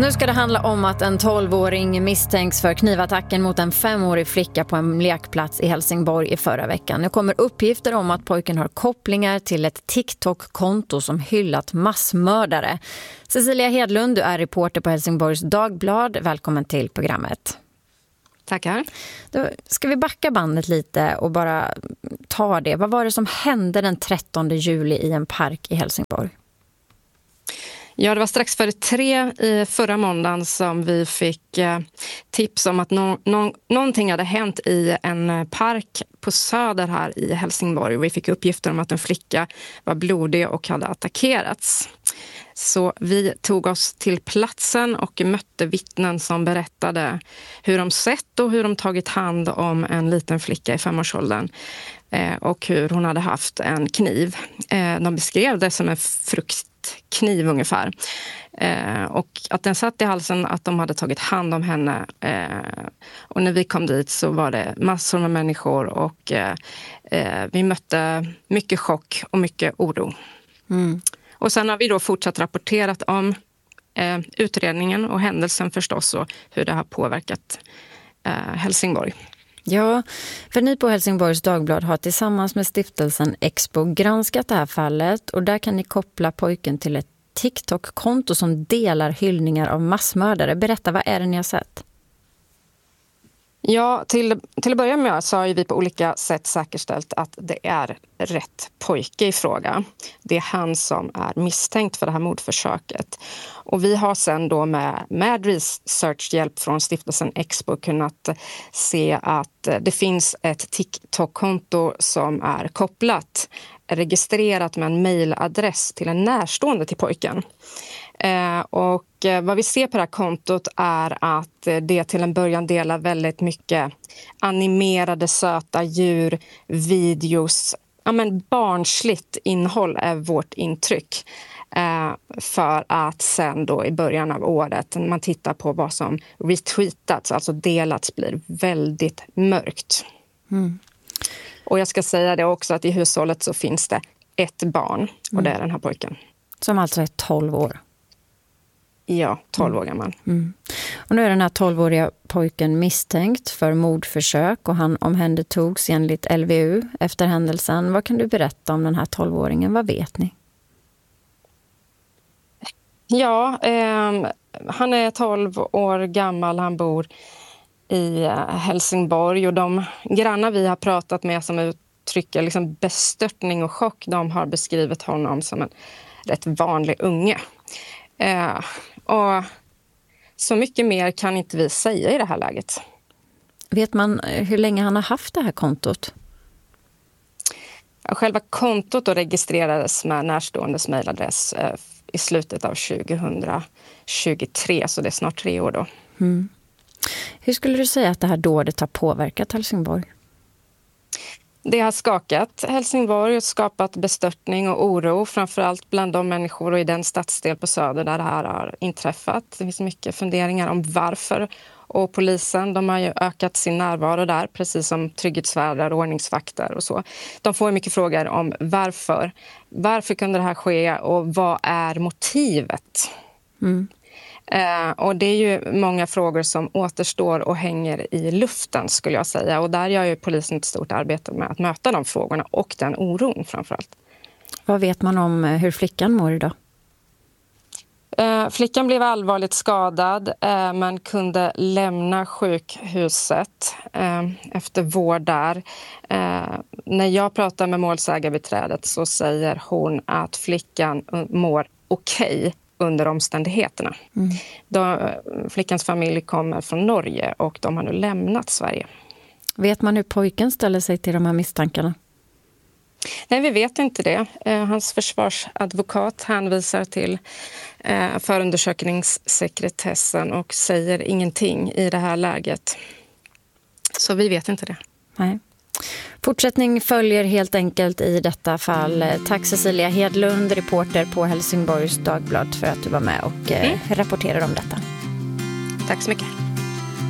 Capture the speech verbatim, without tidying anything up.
Nu ska det handla om att en tolvåring misstänks för knivattacken mot en femårig flicka på en lekplats i Helsingborg i förra veckan. Nu kommer uppgifter om att pojken har kopplingar till ett TikTok-konto som hyllat massmördare. Cecilia Hedlund, du är reporter på Helsingborgs Dagblad. Välkommen till programmet. Tackar. Då ska vi backa bandet lite och bara ta det. Vad var det som hände den trettonde juli i en park i Helsingborg? Ja, det var strax före tre i förra måndagen som vi fick eh, tips om att no- no- någonting hade hänt i en park på Söder här i Helsingborg. Vi fick uppgifter om att en flicka var blodig och hade attackerats. Så vi tog oss till platsen och mötte vittnen som berättade hur de sett och hur de tagit hand om en liten flicka i femårsåldern eh, och hur hon hade haft en kniv. Eh, de beskrev det som en fruktkniv ungefär. Eh, och att den satt i halsen, att de hade tagit hand om henne. Eh, och när vi kom dit så var det massor med människor och eh, eh, vi mötte mycket chock och mycket oro. Mm. Och sen har vi då fortsatt rapporterat om eh, utredningen och händelsen förstås och hur det har påverkat eh, Helsingborg. Ja, för ni på Helsingborgs Dagblad har tillsammans med stiftelsen Expo granskat det här fallet och där kan ni koppla pojken till ett TikTok-konto som delar hyllningar av massmördare. Berätta, vad är det ni har sett? Ja, till, till att börja med så har vi på olika sätt säkerställt att det är rätt pojke i fråga. Det är han som är misstänkt för det här mordförsöket. Och vi har sen då med, med researchhjälp från stiftelsen Expo kunnat se att det finns ett TikTok-konto som är kopplat, registrerat med en mejladress till en närstående till pojken. Eh, och eh, vad vi ser på det här kontot är att eh, det till en början delar väldigt mycket animerade söta djur, videos, ja men barnsligt innehåll är vårt intryck. Eh, för att sen då i början av året, när man tittar på vad som retweetats, alltså delats, blir väldigt mörkt. Mm. Och jag ska säga det också att i hushållet så finns det ett barn och det är den här pojken. Som alltså är tolv år. Ja, tolv år gammal. Mm. Och nu är den här tolvåriga pojken misstänkt för mordförsök och han omhändertogs enligt L V U efter händelsen. Vad kan du berätta om den här tolvåringen? Vad vet ni? Ja, eh, han är tolv år gammal. Han bor i Helsingborg och de grannar vi har pratat med som uttrycker liksom bestörtning och chock, de har beskrivit honom som en rätt vanlig unge. Eh, och så mycket mer kan inte vi säga i det här läget. Vet man hur länge han har haft det här kontot? Själva kontot då registrerades med närståendes mejladress eh, i slutet av tjugohundratjugotre, så det är snart tre år då. Mm. Hur skulle du säga att det här dådet har påverkat Helsingborg? Det har skakat Helsingborg och skapat bestörtning och oro, framförallt bland de människor och i den stadsdel på Söder där det här har inträffat. Det finns mycket funderingar om varför, och polisen, de har ju ökat sin närvaro där, precis som trygghetsvärdar och ordningsvakter och så. De får mycket frågor om varför. Varför kunde det här ske och vad är motivet? Mm. Eh, och det är ju många frågor som återstår och hänger i luften, skulle jag säga. Och där gör ju polisen ett stort arbete med att möta de frågorna och den oron framförallt. Vad vet man om hur flickan mår idag? Eh, flickan blev allvarligt skadad eh, men kunde lämna sjukhuset eh, efter vård där. Eh, när jag pratar med målsägarbiträdet så säger hon att flickan mår okej under omständigheterna. Mm. De, flickans familj kommer från Norge och de har nu lämnat Sverige. Vet man hur pojken ställer sig till de här misstankarna? Nej, vi vet inte det. Eh, hans försvarsadvokat hänvisar till eh, förundersökningssekretessen och säger ingenting i det här läget. Så vi vet inte det. Nej. Fortsättning följer helt enkelt i detta fall. Tack Cecilia Hedlund, reporter på Helsingborgs Dagblad, för att du var med och mm. rapporterade om detta. Tack så mycket.